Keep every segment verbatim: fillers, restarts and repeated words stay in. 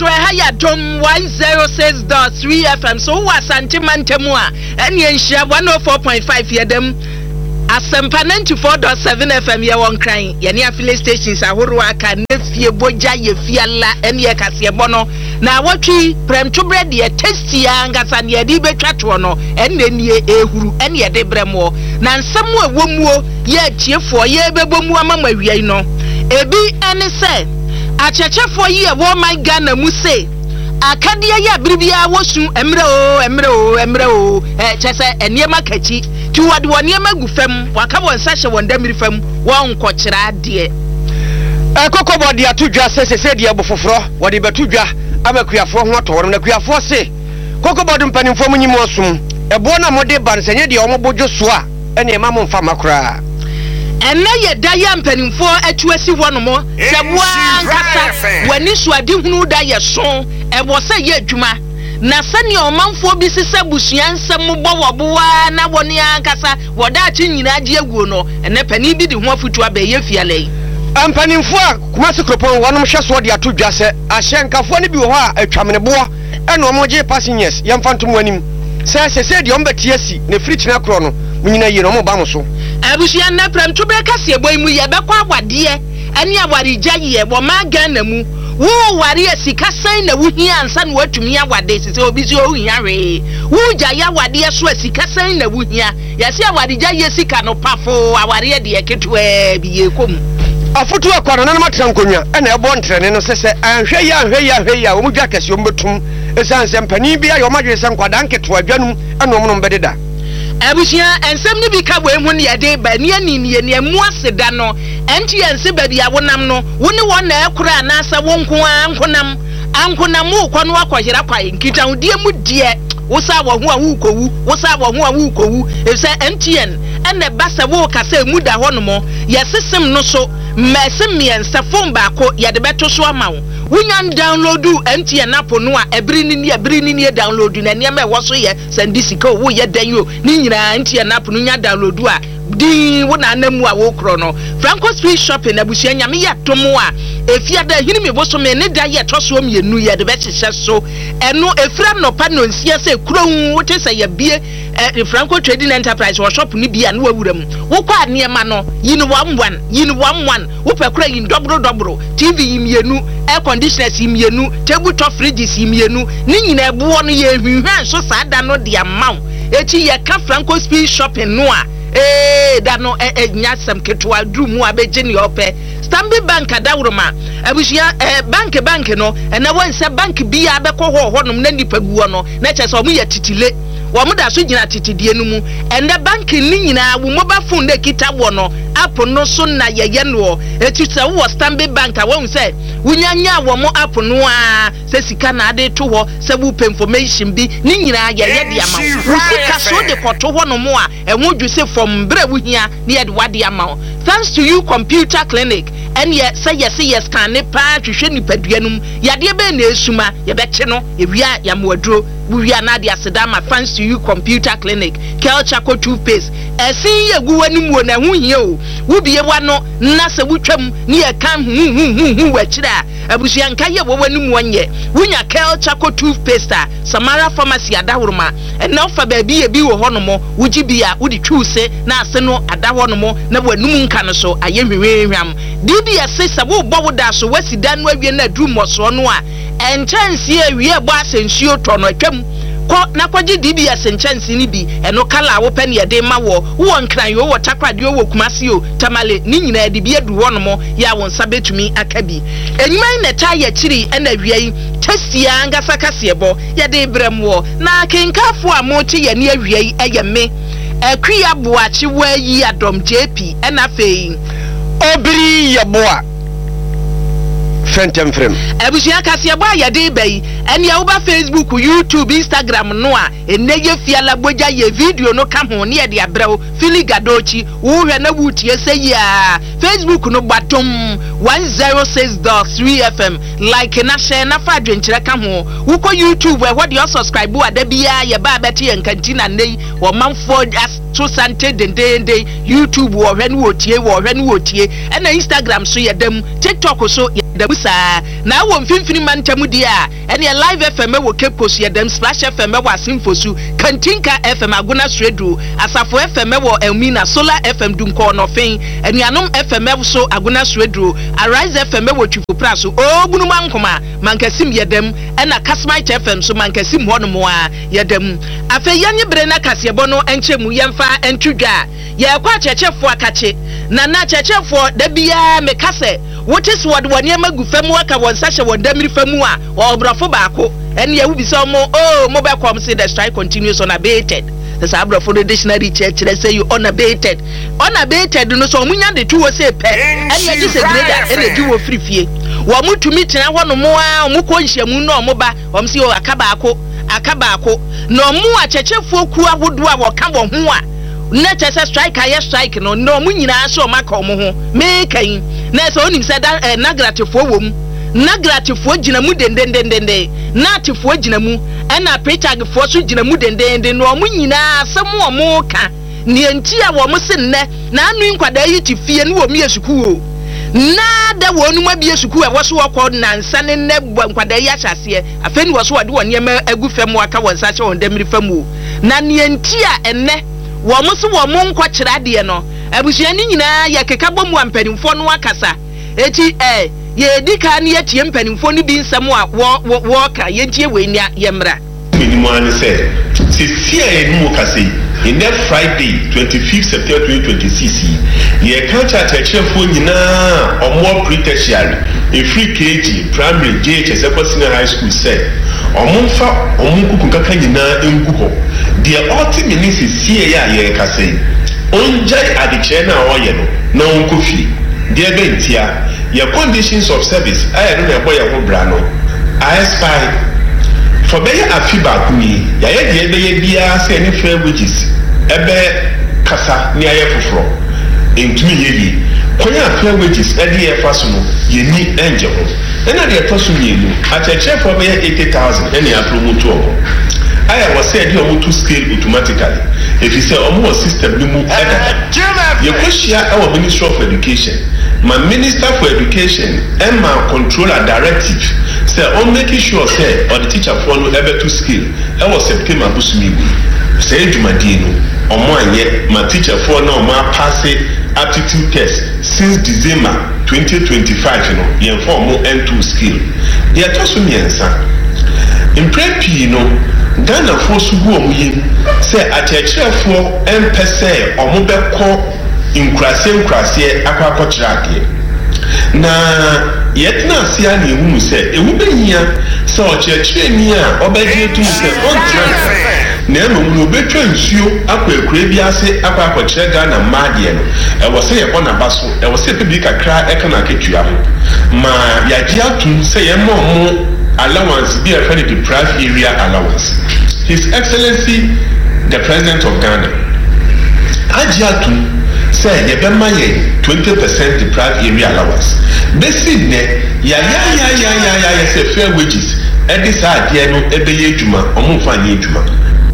so ha dom one oh six point three F M so wa santimantemu a ene enhia one oh four point five yedem Asempa ninety-four point seven F M ye won kran ye ne affiliate stations ahoro aka na fie boja ye fiala ene ye kase bono na watwi premtwo bread ye tasty angasa ne de betwato no ene nie ehuru ene ye de bremo na nsam awomuo ye tiefo ye bebomu amama wiai no ebi ene se achechefo ye wo my Ghana mu se akadia ya biribia wosu emre o emre o emre o eh chese eniema kachi ti wade woniema gufam waka won sahye won damiri fam won kokyira ade e kokobo de atudwa sese se de abofoforo wade betudwa amakuafo ho atoro na kuafo se kokobo de mpanimfo munyim osum ebo na mode bansenye de omobojo so a ene ma mo mfa makra ene ye da ya mpanimfo atuasi honomo se boa nkasa wani so ade hunu da ye so ebo se ye adwuma na sani omanfo bi sisa busua nsem bowoboa na woni ankasa woda achi nyina age aguo no ene pani bi de ho afutu abaye fiale ampanimfo a Kumasi Kropon wonom hweso de atodwa se ahyenkafo ne bi wo ha atwamne boa ene omoje passengers yemfantom wanim se se se de ombetie si ne frichina kro no munyina yi no mo ba mo so abusua na premtwo bre kase boy mu ye bekwa awade ene awari gyaye bo ma Ghana mu wo wari asika san na wuhia ansa na watumi awade sese obi si ohia we wo gya ya wade so asika san na wuhia yase awade gyaye sika no pafo aware de eketwa bi yekom afutu akwara na matran konwa ena ebo ntrene no sese anhwe ya anhwe ya anhwe ya omudwa kase ombetum esanse mpani bia yo madwe se nkwada nketo adwanum ena omno mbededa abusia ensem ni bi ka bo emu ne yade ba ne ani ne ne mu aseda no enti ense ba bia wonam no woni won na ekura na asa wonko ankonam ankonam ukọ no akohira kwae nkita udie mu die wosa wo ho a wukowu wosa wo ho a wukowu efse ntn ene basa wo kasa mu da honomo yesesem no so mesem miensa phone ba ko yade beto so amawo wunya downloadu ntn app no a ebiri ni ni ebiri ni ni download na ne ma wo so ye sandisika wo ye dan yo ni nyina ntn app no nya downloadu a di wona anamu a wo kro no Franco Street Shopping abusia nyame ya tomo a efiada hini me boso me ne da ye toso mienu ye de be hyehyɛ so eno efra no pa no nsia se kurohu wote se ye bie Franco Trading Enterprise wo shop ni bia na wawuram wo kwa ne ma no yin one one yin one one wo pekura yin dobro dobro T V mienu air conditioners mienu table top fridges mienu ni nyina ebo no ye hwehwan so saada no de amaw echi ye ka Franco Street Shopping no a eh da no eh nyasam ketwa dru mu abeje ne ope Stanbic Bank adawroma abusia eh bank bank no na wonse bank bia abekọ ho honom na nipa guo no na chese omu ye titile wo mu da so gina titidie no mu ende bank ni nyina wo mobile phone de kita wo no app no so na yeye no etuse wo Stanbic Bank a won se wunyanya wo mo app no a se sika na ade to ho se bu information bi ni nyina yeye de ama wo sika so de koto ho no mo a enwo dwu se from bra wuhia ni ye de wade ama thanks to you computer clinic and ye say yes yes can ne pa hwehwe nipaduanum yade be na esuma ye beche no ewia ya moaduro wuwia na de aseda ma thanks to you computer clinic Kel Chaco toothpaste esin ye guwanimu wo na hu hie o wo bie wa no na se wutwam ni ye kan hu hu hu hu wachira abusia nka ye wo wanimu onye wunya Kel Chaco toothpaste Samara pharmacy adahoroma na ofa ba bi ye bi wo honomo wuji bia wudi twuse na ase no adahoroma na wanum nka no so aye hwehwehwam D B S sabo bo da so wasida no awie na drum so no a enchanse awie bo asensuo to no atwam ko na kwaji D B S enchanse ni bi eno kala wo pe ne yede ma wo wo nkran yo wo takwade wo Kumasi o tamale ni nyina de bi adu wono mo ya won sabetumi akabi enyiman na ta ya chiri na awie testia angasa kasebo yede brem wo na kenkafo a mo che ye ne awie eye me akria boachi wa yi adom J P na fei obiri yeboa fentem frem abusia kasebo ya de bai and ya uba Facebook, YouTube, Instagram noa eneye fiala boja ye video no come on near the abrao Philly Gadochi who na wuti say ya Facebook no batom one oh six point three F M like na share na fa dwenkyere ka ho wo ko YouTube where what you subscribe wa da bia ye ba beti en kantina nei wo manfo to sante dendende YouTube wo hwe no tie wo hwe no tie and Instagram so ye dem TikTok so ye dem sa na wo mfimfini mantamu dia and ye live F M wo Cape Coast ye dem Splash F M wo Asimfosu Kantinka F M Aguna Stredu Asafo F M wo Elmina Solar F M Dunko no fen and yanom F M so Aguna Stredu Arise F M wo Twifo Praso o bunu mankoma mankasim ye dem and a Kasmite F M so mankasim ho no mo a ye dem afa yanye bre na kasebo no enchemu yemfa entudwa ye kwa chechefo akache na na chechefo da bia me kase wote so wode wone magu famu aka wonsa hye wondamiri famu a obrofo baako ene ye wubi so mo oh mo be come say the strike continues unabated the sabrofo the dictionary church let's say you unabated unabated no so munya de tuwo say pe ene ye just grader ene di wo frifie wo mutumi tena ho no mo a mo ko nhyamu no mo ba wo mse o akabaako akabaako no mo a chechefo ku ahodo a wo ka wo ho a na chese strike aye strike no no mu nyina so maka omo ho me kan na so onim se da nagratifo wom nagratifo gina mu dendendendende na atifo gina mu na pretagfo so gina mu dendende no mu nyina asem omo ka ne enti a wo mo se nne na anu nkwada yi tifie no wo mi esuku o na da wonu ma bi esuku e wo so wo na nsa ne ne nkwada yi ahyase afeni wo so wo de won yema agu fam aka wonsa che won damiri fam o na ne enti a enne wo mo so wo mo nkwa kira de no abusua ni nyina ya keka bomu ampanimfo no akasa eti eh ye dika ne ye tie mpanimfo no bi nsam a wo wo ka ye tie we nia ye mra minimum an say sisi e mu kase in that Friday twenty-fifth September twenty twenty-six ye kan cha chefo nyina omo pre-tertiary e free K G primary J H S senior high school say omo fa omo kuku kaka nyina engu ho the ultimate means is see ya ye kase onjai adiche na oye no na onkofi de bentia your conditions of service I don't know boy ho bra no I spy for be a feedback me ya ye de be ye bia say any fair wages ebe kasa ni aye foforo entumi ye yi konya fair wages e de e faso no ye ni enje ho na de faso ni enu acheche for be eighty thousand any a promote ho I was said you want to scale automatically. If you say almost system you move your question our Ministry of Education. My Minister for Education and my controller directive say on making sure say or the teacher follow ever to scale. I was September Busumi. Say Jumadino or more yet my teacher for now my pass aptitude test since December twenty twenty-five you know you inform more end to scale. They are just me answer. In prep you know Ghana for sugu omuye say achechefo empese omobeko inkrase inkrase akwa akochirake na yetna sia na ehunu say ewubenya say ochecheni a obedie tu say ontra na emu no betwa nsuo akwa ekure bi ase akwa akochire Ghana maade no e wo say e kona baso e wo say pebi kakra e kana ketua ho ma yaji atu say e mo mo allowance be a friendly deprived area allowance. His Excellency the President of Ghana Ajiatu say ye be maye twenty percent deprived area allowance. Besi ne ya ya ya ya ya ya ya say fair wages e dis adie no e be ye adwuma omo fa nye adwuma.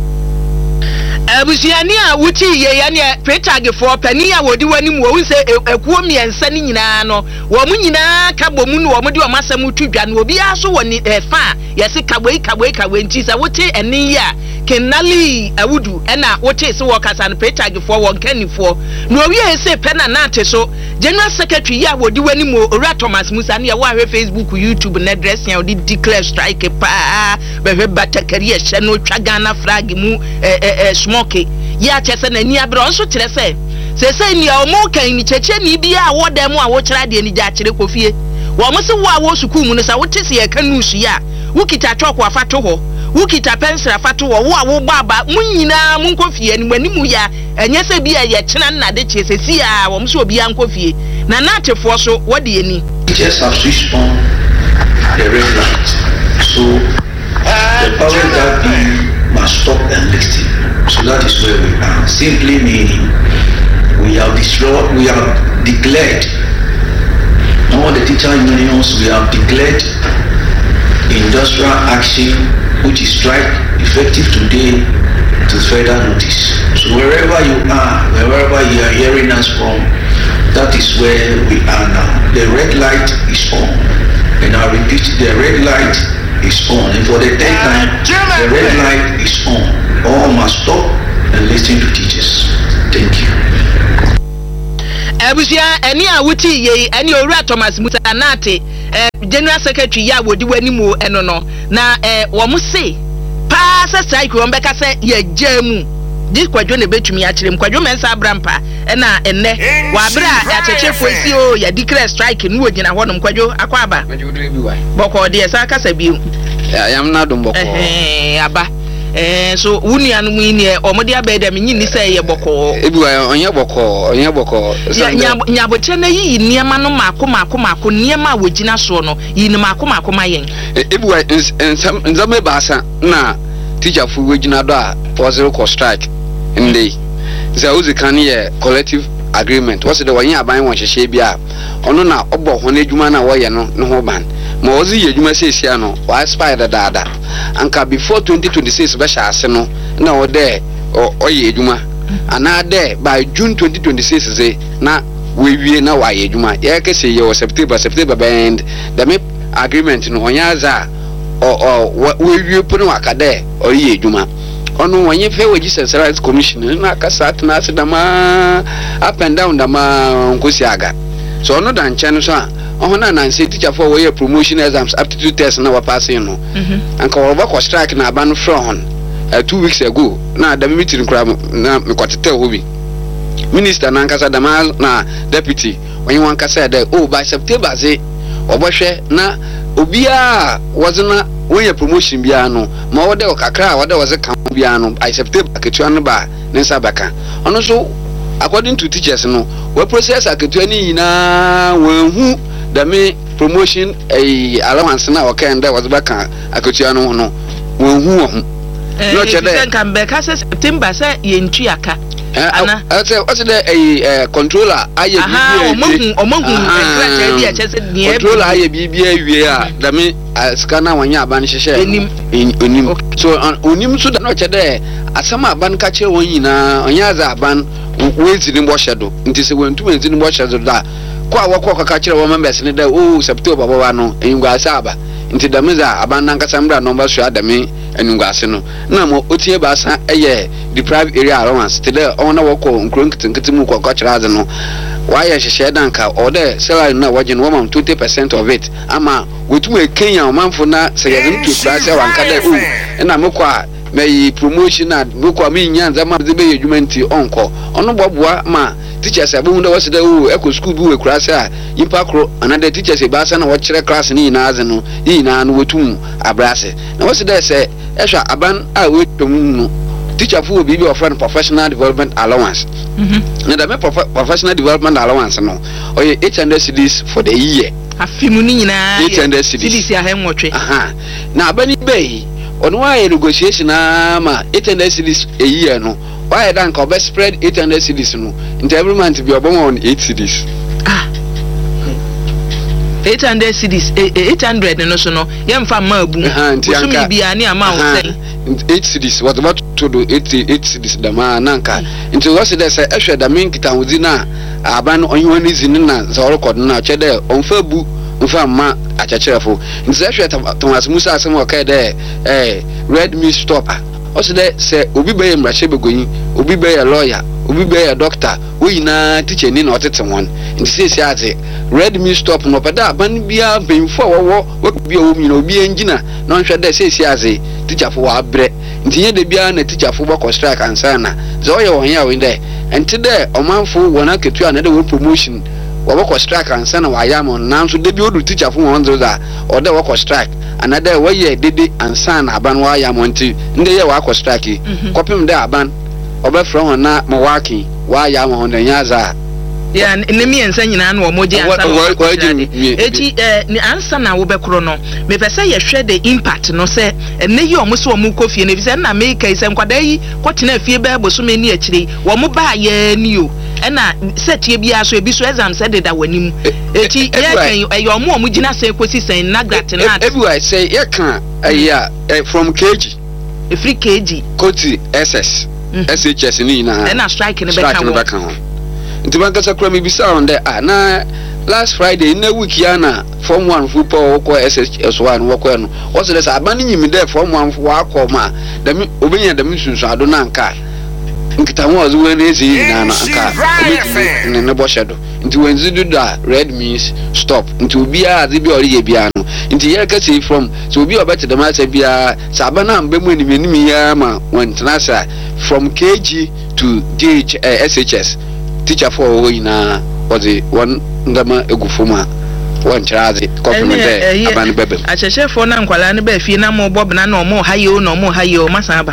Abusiani a wuti ye ya ne pretagefo pani a wodi wani mu wo se ekuo miensa ni nyina no wo mu nyina ka bomu no wo mu de o masam tudwa no obi aso woni efa yesi kaboi kaboi kaboi nti se wuti eni ya kenali awudu ena wuti se wo kasa no pretagefo wo nkanifo no owi e se pena na ate so General Secretary ya wodi wani mu Ora Thomas Musa ne ya wa hwe Facebook YouTube na address ya odi declare strike pa be hwe batakari e hye no twa Ghana flag mu eh eh smoke ya chese na ni abro nso kire se se se ni omo kan ni cheche ni bia a wo dem a wo kira de ni ja kire kofie wo mo se wo a wo suku mu no sa wo tese ye kan nusu ya wo kita choko afato ho wo kita pencil afato ho wo a wo baba mu nyina mu nkofie ni mani mu ya enye se bia ye kina na de chese si a wo mo se obi an kofie na na atefo so wo de ani just have switched on the red light so the powers that be must stop and listen. So that is where we are. Simply meaning, we have destroyed, we have declared, all the teacher unions, we have declared industrial action, which is strike, effective today to further notice. So wherever you are, wherever you are hearing us from, that is where we are now. The red light is on. And I repeat, the red light is on. And for the third time, the red light is on. All must stop and listen to teachers. Thank you. Abusia eni a wuti ye eni owura Thomas Musa Anate General Secretary ya wodi wani mu eno no na eh wo mu se pa se strike wo mbeka se ye jamu di kwadwo ne betumi a kirem kwadwo mensa abrampa na enne wa bra ya chechefo esi o ya declare strike nu ogina honom kwadwo akwaba boko de sa kasa biu ya yam na dum boko eh aba eh so wuni anu mu ni e omode abeda me nyini se ye boko ebiwa onye boko onye boko nyabotre na yi niema no mako mako mako niema wogina so no yi ni mako mako mayen ebiwa nzame baasa na teacher fu wogina do a was ko strike ndey za uzi kan ye collective agreement was the one aban won hyehye bia ono na obo ho na adwuma na wo ye no ne ho ban ma ozi ye adwuma sesia no wa spider dada anka before twenty twenty-six be sha ase no na wo de o ye adwuma ana de by June twenty twenty-six ze na we wie na wa ye adwuma ye ka se ye o September September band the me agreement no onya za o we wie pu no akade o ye adwuma ono wanye fe we Jesus Rights Commission na kasa atna asidama up and down dama nkosi aga so ono dan chane so a ohona na nse teacher for we promotion exams aptitude test na wa passing no anka wo ba ko strike na aban from uh, two weeks ago na da meeting kra na me kwatete hobi minister na nkasa dama na deputy wanye wan kasa da oh by September ze obahwe na obia wazena when promotion bia no ma wode okakra wode waze kan bia no I September aketua no ba ne sabaka ono so according to teachers no we process aketua ni na wenhu da me promotion eh allowance na okenda waze baka aketua no no wenhu wo no chede kan be ka September say ye ntuaka ana ase ase de eh controller aye bibia omohu omohu encourage bia chese nie controller aye bibia wie a da me scanner wanya aban hyehye enim enim so onim so da no chede asama aban ka kire won yina onya za aban wezi ni bo shedo nti se wentu wezi ni bo shedo da kwa wakọ ka kire won members ni da oh September baba no engwa asaba nti da me za aban nan ka sambra number so adame enungwa ase no na mo otie ba sa eye deprived area allowance te de ona wako nkron kitinkitin mu kwa kire aze no why hyehye danka or the salary na wagin woman twenty percent of it ama wetu e Kenya omanfo na segazim to price wanka da o na mekwa me promotion na mekwa me nyanza ma de be adwumanti onko ono boboa ma teachers abu nda wase da o eko school bi we kurase a yimpa kro another teachers e ba sa na wo kire class ni na aze no ni na no wetu abrase na wase da se ehwa aban a wetu no teacher fu bi bi offer professional development allowance mhm na da me professional development allowance no oye eight hundred cedis for the year afimu ni nyina eight hundred cedis ya henwotwe aha na abani bei ono wa negotiation na ma eight hundred cedis a year no why dan ka be spread eight hundred cedis no into every month bi obon on eight cedis ah eight hundred cedis eight hundred no so no yemfa ma abu so mi bia ni ama wo sei eight cedis what about to do eight cedis da ma nanka into what say say ehwe da min kita wudi na aban onye ni zin na za record na chede onfa bu onfa ma achachirefo into ehwe Thomas Musa asem o kai de eh red meat stopper o say say obi be mrache begoyin obi be lawyer obi be doctor we na teacher ni na otete won into say say ate red meat stop no pada aban bia benfo wo wo bia wo mi na obi engina no nhwe de say say ase teacher fo wa bre ntinye de bia na teacher fo ba strike ansa na ze o ye won ya we de enti de omanfo wona ketua na de we promotion wo ba strike ansa na wa ya mo na so de bi odu teacher fo won zo da o de wo strike another we ye dede ansa na aban wa ya mo nti nde ye wa strike kopim de aban oba from na mo waki wa ya mo de nyaza ya ne mi ensa nyina na omoje ansa eti eh ni ansa na wo bekro no me pese ye hwe the impact no se ene yi omo se omo kofie na bi se na me kai se nkwada yi kwotena fie ba boso me ni akire wo mo ba ye ni o ena setie bia so ebi so exam se de da wanim eti ye kan e omo omo gina se kosi sen na grat na everywhere say ye kan aya from kg free kg koti ss shs ni na ena strike ne be kan wo nti banka sakura mi bisa on there ah na last Friday in a week ya na form one football ko S H one wo ko no wo se say abani nyimi there form one fo akoma da mi obenya da mi sunsun ado na nka nkita mo ozo we na ezi na na nka obeti ne ne bo shedo nti wenzi do da red means stop nti obi a ade bi ori ye bia no nti ye ka say from so obi obeti da ma say bia sabana mbe mu enimi enimi ya ma wentana say from kg to D H uh, S H S teacher for we na was the one ndama egufuma one charge compliment there aban bebe acheshe for na nkwala ne ba fie na mo bob na na mo hayo na mo hayo masaba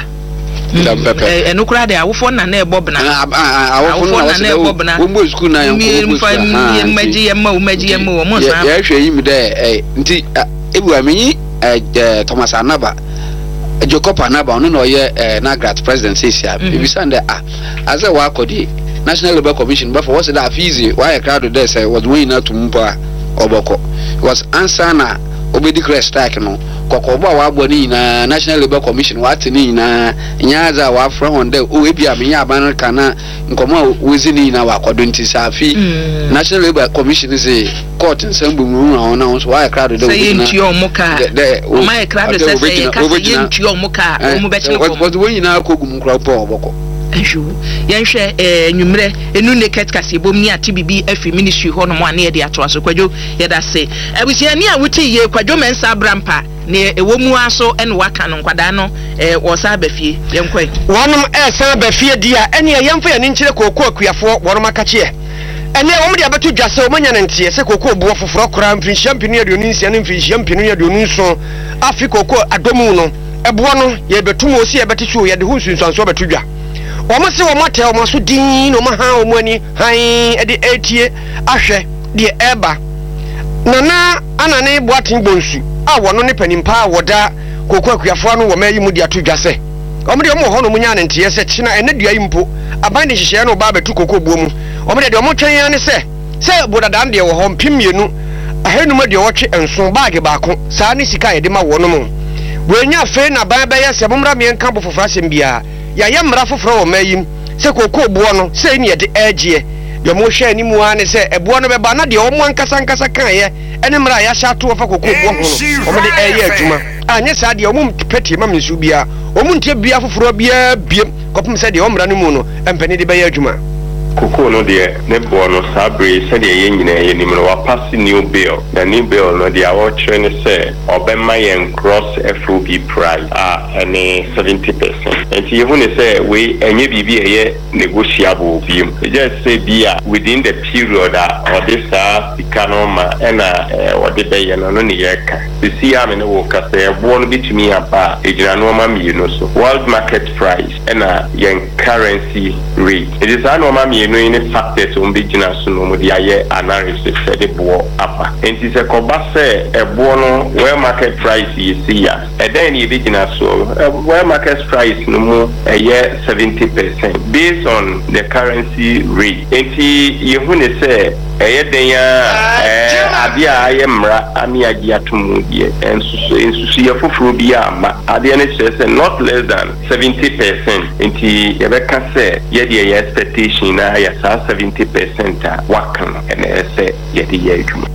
eh enukura de awofo na na ebob na awofo na na ebob na wo mo school na yanko fa mi maji yemma wo maji yemma wo mo sa ya hwe yim de eh nti ebu amenyi eh Thomas Anaba Jacob Anaba ono no ye na grad president sia ebisande ah aze wa akodi National Labour Commission but for what's that easy why a crowd there say was winning out to mpa oboko was answer na obedi crest strike no kokobo wa boni na National Labour Commission what ni na nyaza wa from on there o ebia me ya ban kana nkomo wezini na wa kodo nti safi National Labour Commission say court nsambum ru na so why a crowd there say nti omuka o my crowd say say ka say nti omuka o mu bechi ko was winning na kogum kra po oboko Anju yenhwe eh nwumre enu naked kase bom ni ati bibi afi ministry ho no mo ane de ato aso kwadwo ye da se abusia ni a wuti ye kwadwo mensa abrampa ne ewo mu aso ene waka no nkwada no eh wo sa bafie yenkwe wonom eh sa bafie dia ene yemfa ye nkire kokko akuafo wonom akache ene wo mo de abeto dwase wo manya ntie se kokko buo foforo kora mfin championne aduonu nsia ne mfin championne aduonu nso afi kokko adomu no ebono ye betum osi ye betichu ye de hu nsunsanso beto dwa omo se wo motel omo so din no ma ha omo ani han e de etie ahwe de eba nana anane boatin bonsu a wono ne panimpa woda kokko akuafo no wo mayi mu de ato dwase omo de omo ho no munya ne ntie se china ene dua yimpo aban de hihye no ba betu kokko buo mu omo de de omo twen ya ne se se bodadan de wo ho mpim mienu ahenuma de wotwe enso baage baako saa ne sika ye de ma wono mu wenya fe na ban ba ya se bomra me nka bo fofra sem bia ya ya mra foforo o mayim se kokko buo no se ni ye de agie de mo hwe ani mu ane se ebuo no be ba na de o mo ankasa ankasa kan ye ene mra ya sha to fa kokko buo ho no o me de aye adwuma anye sa de o mo peti ma mensu bia o mo ntie bia foforo bia biem kopum se de o mra no mu no empani de ba ya adwuma Koko no de ne bo no sabre se de ye nyina ye nim no wa pass new bill the new bill no de awo chere ne se obema yen cross F O B price ah any seventy percent and you hu ne se we enye bibi eye negotiable bi just say bia within the period or this uh economy na or the be ye no no ne ye ka see am no wo ka se bo no bitimi aba ejira no ma mi no so world market price na yen currency rate it is an ma mi no any factors on bigina so no mo dia ye analysis for the bo apa enti se ko ba se e bo no where market price you see ya e then e bigina so where market price no mo e ye seventy percent based on the currency rate enti you hu ne se e ye den ya eh abia aye mra ami agi atomu die ensusu ensusu ye foforo bia ma ade ne se not less than seventy percent enti ye be ka se ye de ye expectation na ya sa seventy percent wakan ene se ye de ye adwuma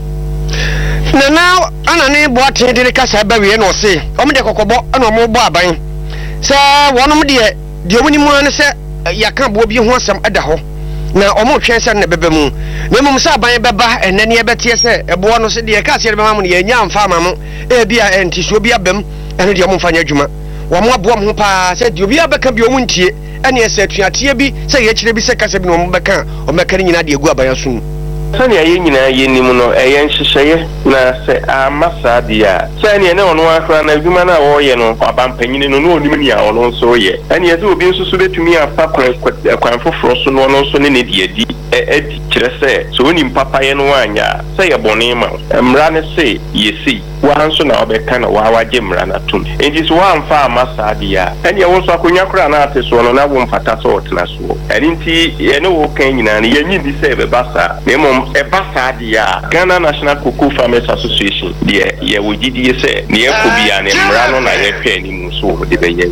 na na anane boate de kasa ba we no se omo de kokobo na omo bo aban se wonom de de omuni mu ne se yaka bo bi ho asem ada ho na omo twen se na bebe mu na mum sa aban beba enane ye betie se ebo no se de ka se be mamu ye nya mfa mamu e bia enti so bia bem ene de omo mfanya adwuma wo mo abo mo pa se de obi abeka bi omo ntie ene ese tuatie bi se ye kire bi se kasa bi no omo beka o meka ni nyina de egu aban asu sani aye nyina ye nimu no eye nhyehyeye na se amasa dia sani ene ono akra na adwuma na wo ye no abampanyini no no onim ni a ono so ye ene ye se obi nso so betumi afa kwan foforo so no ono so ne ne die di edi kyerɛ sɛ so wonim papa yɛ no anya sɛ yɛ bɔne ma mmara ne se yɛsi wɔn nso na wɔbɛka na wɔawagye mmara no atom enti so wɔamfa ama saa deɛ a ɛneɛ wo nso akonnwa koraa na ate soɔ no na womfata sɛ wɔtena soɔ ɛne nti yɛne wo kan nyinaa no yɛnyi di sɛ ɛbɛba saa na mmom ɛba saa deɛ a Ghana National Cocoa Farmers Association deɛ yɛwɔ gyidie sɛ ne yɛkɔ bia ne mmara no na yɛhwɛ anim so wɔde bɛyɛ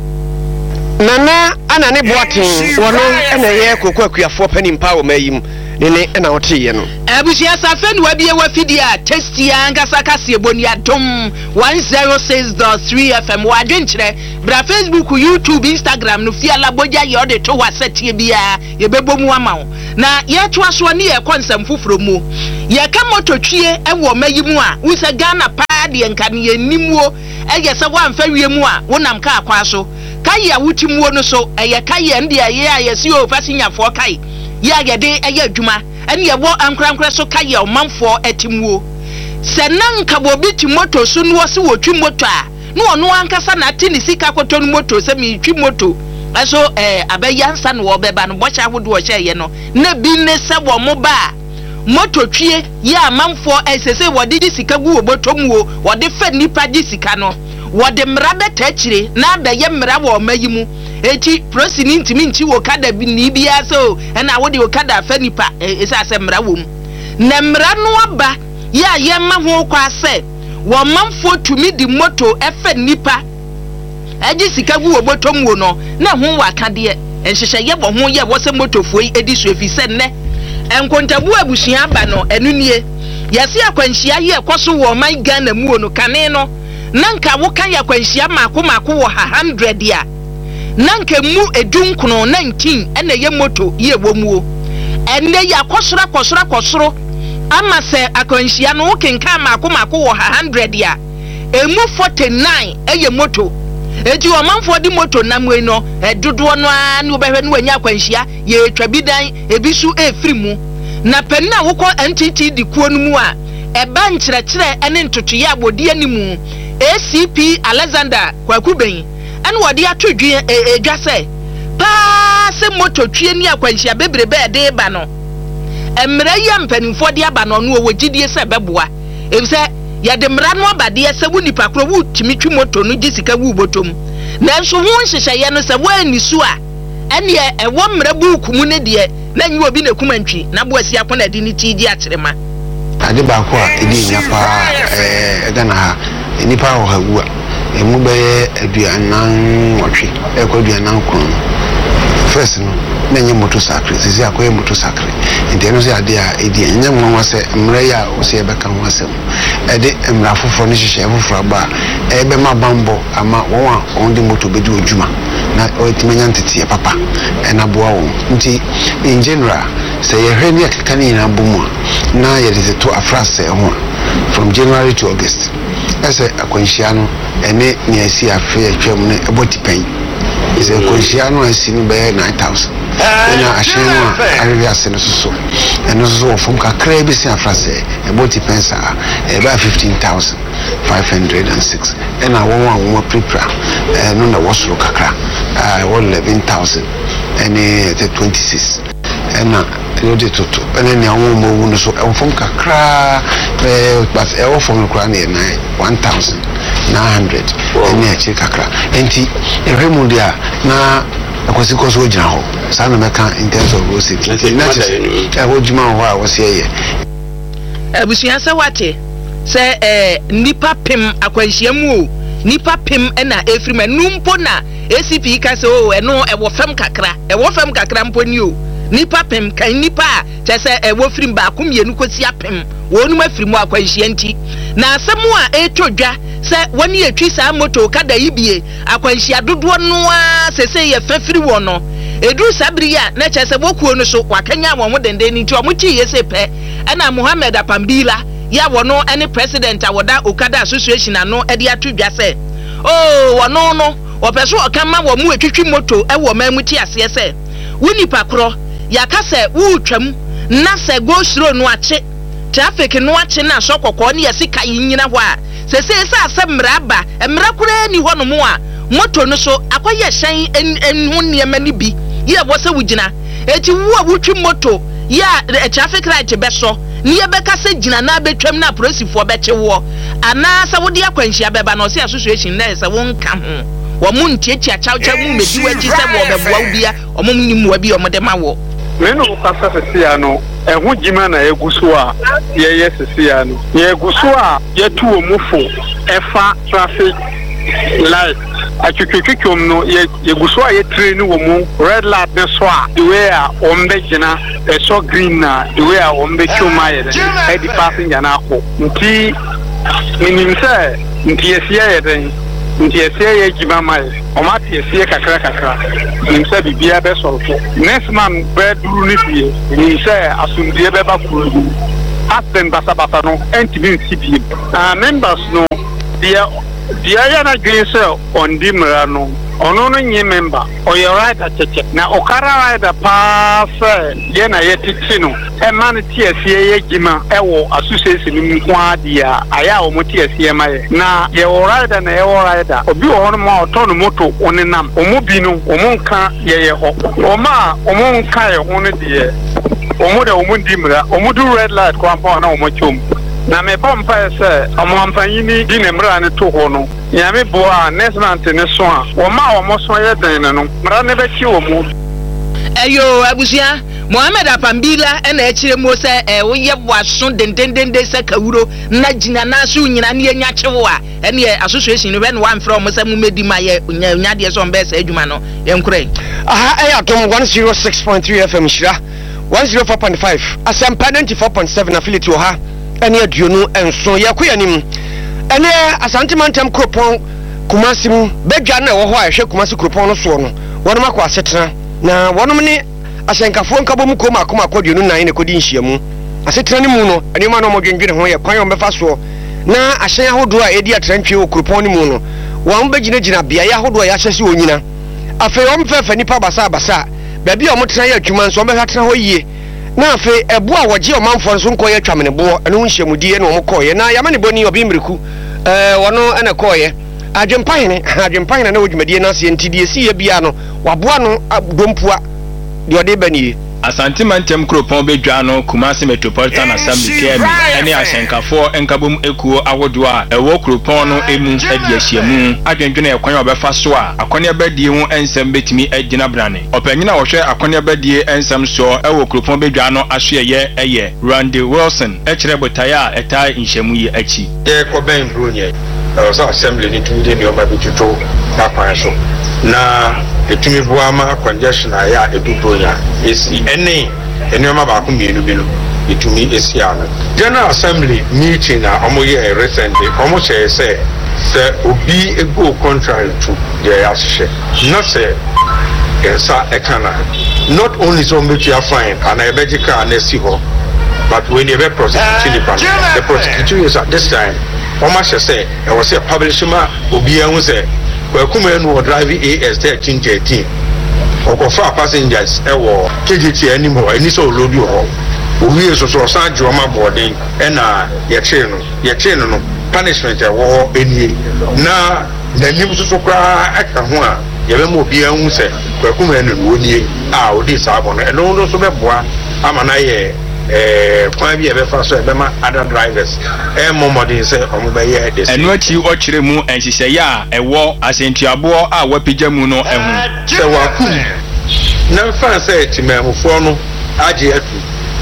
nana ana ne boaten wono ena ye kokwa kuafo panimpa wo mayim ne ne ena wotiye no abusia safe no wabie wafidi a testia ngasa kase boni adom one oh six point three F M wadwenkyere bra Facebook YouTube Instagram no fia laboja ye ode to wasetie bia ye bebomu ama wo na ye to aso ne ye konsem foforo mu ye ka mototwie e wo mayimu a wo se Ghana pa de nka ne ye nimuo e ye se wamfa wiemu a wonam ka akwa so kai awutimuo no so eye kai ende ye ayesi o fasinyafo kai ye agede eye adwuma ene ye wo ankrankra so kai omanfo atimuo se nanka bobi ti moto so no se wotwi moto a no ono ankasa na ati ni sika koto no moto se mi twi moto eso eh abayansa no wo beba no bocha hodo wo hye ye no na bi ne se wo mo ba moto twie ye amanfo esese wo de sika gu wo botomuo wo de fa nipa di sika no wode mrabe tachire na abaye mra wo mayimu eti prosini ntimi nti wo kada bi ni bia so na wode wo kada fa nipa esa se mra wo mu na mra no aba ya ye ma ho kwa se wo manfo tumi di moto efa nipa agi sika gu wo botom wo no na ho wa kade enhyehyɛ ye bo ho ye wo se motofuo edi so efi se ne enkontabu abusua aba no enunie yase akwanhia ye ekoso wo man Ghana mu no kane no nanka woka ya kwanhia mako mako wo ha one hundred ya nanka mu edunkuno nineteen ena ye moto ye womuo enne ya kosora kosora kosoro ama se akwanhia no wokenka mako mako wo ha one hundred ya emu forty-nine eye moto eti o manfo di moto namwe no edodo no a ne obehwe no anya akwanhia ye etwa bidan ebisu efiri mu na penna wokọ N T T di kuo no mu a eba nkyerɛkyerɛ ene ntotoye abodi animu A C P Alexander Kwakuben ene wode atodwe edwa se pa se moto twie ni akwanhia bebrebe ede ba no emra ya mpanimfo de aba no no wogidie se beboa efise ya de mra no abade se wunipa kro wu timi twi moto no gisika wu botom na nso ho nhyehyeye no se wani su a ene e wo mra buku mu ne de na nyi obi na kumantwi na boasi akona de ni ti di akyerema ade ba ko a edi nya pa eh Ghana ha nipa ho hawu a emu be aduanan wotwe e ko aduanan kun first no na nye motorcycle sisi akoye motorcycle enti eno se ade a edi nya nwa se mre ya o se be ka ho asem ede mra foforo ne hihye foforo ba e be ma bambo ama won a on di moto be di odwuma na o timanya ntete papa e na boa wo nti in general say ye hwe ne akeka ne na bomu na ye de to afrase ho from January to August ese akwanhia no ene ne asi afi atwam ne ebotipen ise akwanhia no asi no be nine thousand ena ahye no arewe ase no so eno so from kakra bi si afrase ebotipen sa e ba fifteen thousand five hundred six ena won won won prepare eh no na wosoro kakra ah eleven thousand ene twenty-six ena no de toto ene ne awon mo wu no so e from kakra eh but e wo from kra na one thousand nine hundred ene a chi kakra enti e hwemu dia na akwasi koso ogina ho sa na meka in terms of road safety na e ho juma ho a wo se ye abusuan se wate se eh nipa pem akwanhia mu o nipa pem na efrima numpo na A C P ka se o eno e wo fam kakra e wo fam kakra mpo ni o nipa pem kan nipa che se e wo frim ba akom yenu kosi apem wonu ma frimu akwanhia nti na asemu a etodwa se woni etwi sa moto kada yibie akwanhia dodo no a se se ye fafiri wo no edu sabri ya na che se bokuo no so wakanya wo mo dende ni nti o mo ti yese pe na Mohammed Apambila ya wono any president awoda Okada association ano e de atodwa se oh wono no opeso okama wo mu etwitwi moto e wo mamu ti ase se wunipa kro yaka se wutwam na se go slow no ache traffic no ache na so kokko ne yesi kai nyina ho a se se se ase mraba mra kura ni ho no mo a moto no so akoye hyen enhu niema ni bi ye wo se wugina eti wo a wutwi moto ya a traffic light beso ni ye beka se gina na betwam na polisifoɔ bɛkye wo ana sa wodi akwanhia bɛba no se association na se won ka ho wo mu ntiatia chawcha mu medi waji se wo bɛboa wobia ɔmo ni mu abi ɔmo de ma wo me no kasa sesia no ehu gima na eguso a ye ye sesia no ye eguso a ye tu omufo efa traffic light atwitwitwom no ye eguso a ye train wo mu red light ne so a the way a ombe gina e so green na the way a ombe chuma ye e di passenger na akọ nti minim se nti esia ye den nti esia ye gima mai o ma ti esia kakra kakra nim se bibia be sorofo next man be duru ni bie nim se asundie be ba kuru asen basa basa no entimi nsi ah members no dia dia ya na green cell on di mrano ono no nyi member o ye right acheche na okara right pa se ye na ye titi no e man ti esia ye gima e wo association ni kwa dia aya o mo ti esia ma ye na ye wo right na ye wo right obi o hono ma oto no moto onenam o mo bi no o mo nka ye ye ho o ma o mo nka ye ho no die o mo de o mo di mra o mo do red light kwa pa na o mo chom na me bom pa se amampanyi ni di ne mra ne to ho no ya me bo a next month ne so a wo ma wo mo so ye den ne no mra ne be chi wo mo eyo abusia Mohammed Apambila ena echire mo se e wo ye boaso dendendende se kawuro na gina na so nyina ne enya kyewo a ene association no be no wan fra mo se mu medi ma ye nya de so mbe se adwuma no ye nkure aha e atom one oh six point three F M Shira one oh four point five Asampa ninety-four point seven affiliate wo ha ene aduonu enso ye koyanim ene Asante Mantem Kropon Kumasi mu bedwa na wo ho a hwe Kumasi Kropon no so no wonom akwa asetena na wonom ne asenkafo nkabom koma akoma akoduonu nan ne kodi nhyiamu asetena ne mu no ene ma no modwendwene ho ye kwan yo befa so na ahyen ahodo a edi atrantwe wo Kropon ne mu no wo mbegina gina bia ya ahodo ya hyese onyina afei wo mfefa nipa basa basa baabi a omotena ya adwuma nso ombeha tena ho yie na afei ebu a woje omanfo nso nkoye twamene bo ene ho nhyiamudie na omokoye na yamane boni obi mriku eh wono ene koye adwempahene adwempahene na wodwumadie na se ntidie si ye bia no waboa no dompua de ode banie Asante Mantem Kropon bedwa no Kumasi Metropolitan Assembly kemi ene ahyenkafo enkabom ekuo awodo a ewo Kropon no emu adi ahyiamu adwendwene ekwan obefa so a akwane abadie ho ensem betimi agina brane opanyina wohwe akwane abadie ensem so ewo Kropon bedwa no ahweye eye Randy Wilson ekire botaya etai nhyiamu yi achi e ko ben brunye so assembly ni tude ni oba bituto akwan so na etumi buama congestion aya eduboya esi ene enema ba ku mienu bi no etumi esi ana general assembly meeting na omoye recently omo che say se obi ego contrary to the ashe not say esa ekana not only so make you fine and I bet you can see ho but when you be prosecuting the the prosecution is at this time omo che say e was a publisher obi ehun say we come in with driving A S thirteen thirteen okofa passengers e wo K G T anymore any so road you ho we so so san joma boarding e na ye train no ye train no punishment e wo eni na nanim so so kra aka ho a ye be mo bia hu se we come in no ni a odi sa bo no e no no so be boa ama na ye eh kwa bi e be fa so e be ma other drivers e mo modern say o mo be ye this eno achi o kire mu enhihye ya ewo asentuabo a wapija mu no ehu se wa ku na fa say timamfo no age atu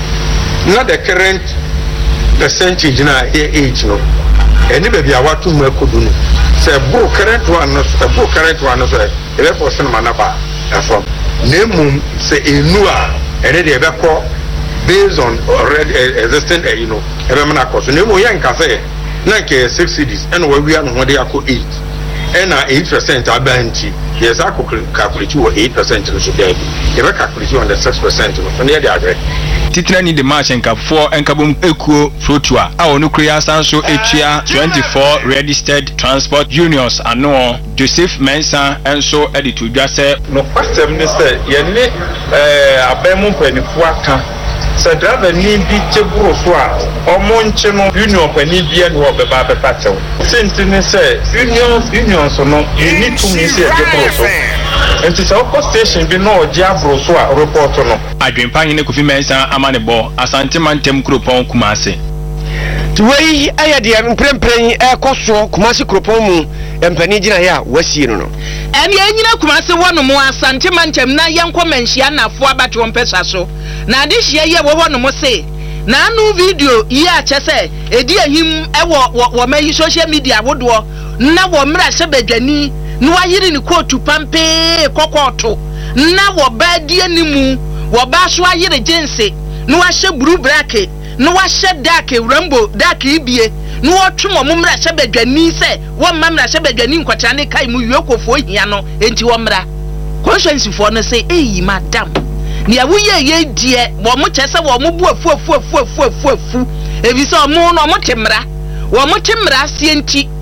na the current percentage na age no eni be bia watu mu akodu no se bro current one no se bro current one no so e be person manaba from nemu se enu a ene de be ko based on already uh, existing uh, you know everyman across so nemo yan ka say na ke six cities and we we are no dey akọ eight and eight percent abanti yes I could calculate you eight percent so there you be calculate on the six percent so near the agree titira ni de march enkafo enkabom ekuo flotua a onu kriya sanso etua twenty-four registered transport unions ano Joseph Mensa enso editor dwa se no question ni say ye ni eh abemu panifo aka se driver ni bi cheburo so a omo nche no union pani bia no obeba beba tew sinti ni say unions unions no you need to me say cheburo so nti sɛ ɔkɔ station bi na ɔgye aboro so a report no adwempa hene kofi mensa ama ne bɔ asante mantam kuropɔn kumase tuwei ayɛ deɛ mprɛmprɛn ɛkɔ so kumase kuropɔn mu mpani gyina yɛ a wasie no no ɛne ɛnyina kumase wɔ no mu asante mantam na yɛnkɔ manhyia nafo abate wɔn pɛsa so na ade hyia yɛ wɔwɔ no mo se na anu video yi a kyɛ sɛ edi ahim ɛwɔ wɔ mayi social media wodoɔ na wɔ mmra hyɛ badwani na wayere ne kootu pampe kɔkɔɔto na wɔ baadie ne mu wɔ ba so ayere jense na wahyɛ buru brake na wahyɛ dark rambo dark ibie na wɔtwe mo mmra hyɛ badwani sɛ wɔ mmra hyɛ badwani nkɔtra ne kai mu yekofo hia no enti wɔ mmra conscience fo no sɛ eyi madam ni awuye ye die wo mo kyese wo mo bu afu afu afu afu afu afu ebi so mo no mo temra wo mo temra sie nti